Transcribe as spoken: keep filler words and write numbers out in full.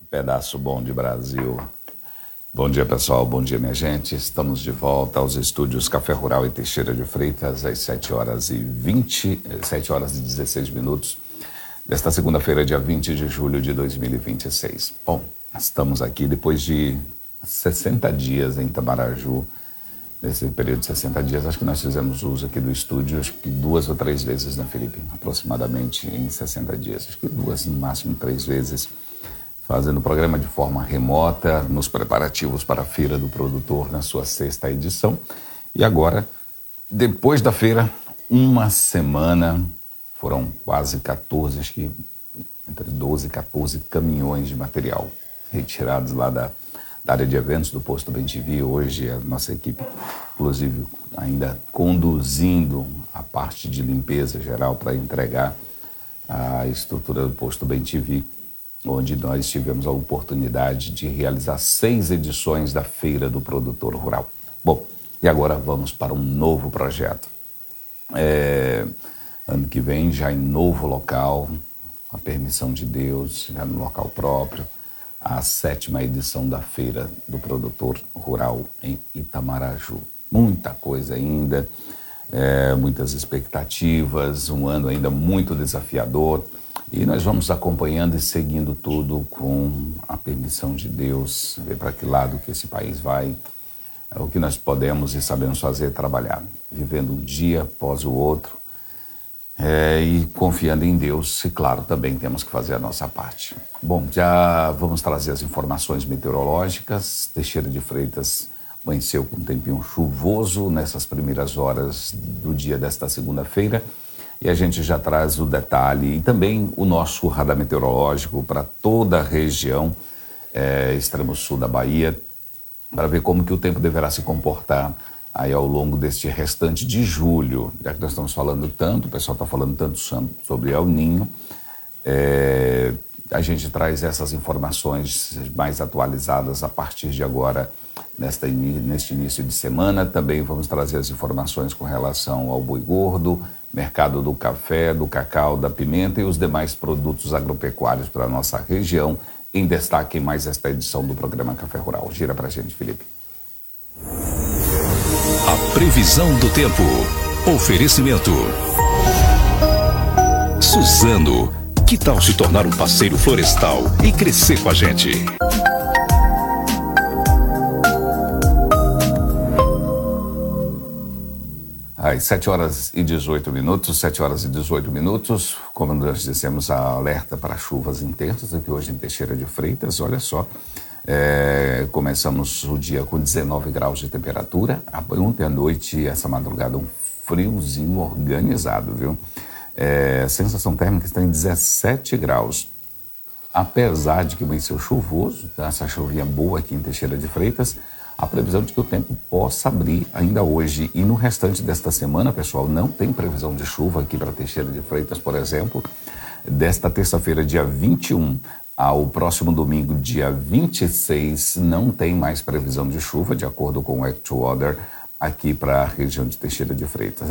Pedaço bom de Brasil. Bom dia, pessoal. Bom dia, minha gente. Estamos de volta aos estúdios Café Rural e Teixeira de Freitas, às sete horas e vinte, sete horas e dezesseis minutos, desta segunda-feira, dia vinte de julho de dois mil e vinte e seis. Bom, estamos aqui depois de sessenta dias em Itamaraju. Nesse período de sessenta dias, acho que nós fizemos uso aqui do estúdio, acho que duas ou três vezes, né, Felipe? Aproximadamente em sessenta dias. Acho que duas, no máximo três vezes. Fazendo o programa de forma remota, nos preparativos para a Feira do Produtor, na sua sexta edição. E agora, depois da feira, uma semana, foram quase quatorze, acho que entre doze e quatorze caminhões de material retirados lá da, da área de eventos do Posto Bem-Te-Vi. Hoje a nossa equipe, inclusive, ainda conduzindo a parte de limpeza geral para entregar a estrutura do Posto Bem-Te-Vi, onde nós tivemos a oportunidade de realizar seis edições da Feira do Produtor Rural. Bom, e agora vamos para um novo projeto. É, ano que vem, já em novo local, com a permissão de Deus, já no local próprio, a sétima edição da Feira do Produtor Rural em Itamaraju. Muita coisa ainda, é, muitas expectativas, um ano ainda muito desafiador. E nós vamos acompanhando e seguindo tudo com a permissão de Deus, ver para que lado que esse país vai, o que nós podemos e sabemos fazer é trabalhar, vivendo um dia após o outro, é, e confiando em Deus, e claro, também temos que fazer a nossa parte. Bom, já vamos trazer as informações meteorológicas. Teixeira de Freitas amanheceu com um tempinho chuvoso nessas primeiras horas do dia desta segunda-feira. E a gente já traz o detalhe e também o nosso radar meteorológico para toda a região é, extremo sul da Bahia, para ver como que o tempo deverá se comportar aí ao longo deste restante de julho. Já que nós estamos falando tanto, o pessoal está falando tanto sobre El Niño, é, a gente traz essas informações mais atualizadas a partir de agora, nesta, neste início de semana. Também vamos trazer as informações com relação ao boi gordo, mercado do café, do cacau, da pimenta e os demais produtos agropecuários para a nossa região, em destaque em mais esta edição do programa Café Rural. Gira para a gente, Felipe. A previsão do tempo. Oferecimento. Suzano, que tal se tornar um parceiro florestal e crescer com a gente? Às sete horas e dezoito minutos, sete horas e dezoito minutos, como nós dissemos, a alerta para chuvas intensas aqui hoje em Teixeira de Freitas. Olha só, é, começamos o dia com dezenove graus de temperatura. Ontem à noite, essa madrugada, um friozinho organizado, viu? É, a sensação térmica está em dezessete graus. Apesar de que amanheceu chuvoso, tá? Essa chuvinha boa aqui em Teixeira de Freitas, a previsão de que o tempo possa abrir ainda hoje. E no restante desta semana, pessoal, não tem previsão de chuva aqui para Teixeira de Freitas, por exemplo. Desta terça-feira, dia vinte e um, ao próximo domingo, dia vinte e seis, não tem mais previsão de chuva, de acordo com o AccuWeather, aqui para a região de Teixeira de Freitas.